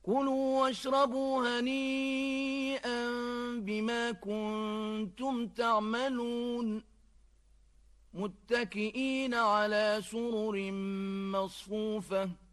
كلوا واشربوا هنيئا بما كنتم تعملون متكئين على سرر مصفوفة